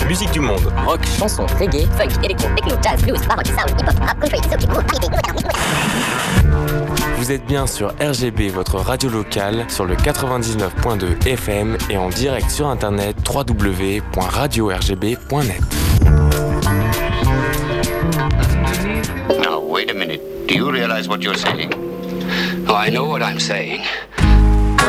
musique du monde. Rock, chanson, reggae, funk, électro, techno, jazz, blues, baroque, soul, hip-hop, rap, country, soul, Vous êtes bien sur RGB, votre radio locale, sur le 99.2 FM et en direct sur internet www.radiorgb.net. Now, wait a minute. Do you realize what you're saying? Oh, I know what I'm saying.